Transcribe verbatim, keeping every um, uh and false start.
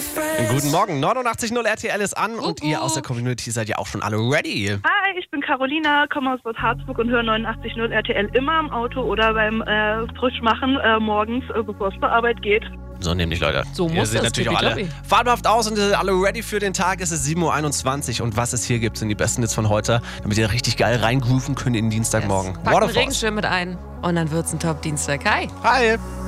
Guten Morgen, neunundachtzig Komma null R T L ist an und ihr aus der Community seid ja auch schon alle ready. Hi, ich bin Carolina, komme aus Bad Harzburg und höre neunundachtzig Komma null R T L immer im Auto oder beim äh, Frischmachen äh, morgens, äh, bevor es zur Arbeit geht. So nämlich, Leute. So ihr muss seht das, natürlich auch alle fabelhaft aus und ihr seid alle ready für den Tag. Es ist sieben Uhr einundzwanzig und was es hier gibt, sind die besten Hits von heute, damit ihr richtig geil reingrooven könnt in den Dienstagmorgen. Yes. Pack einen Regenschirm mit ein und dann wird's ein Top-Dienstag. Hi. Hi.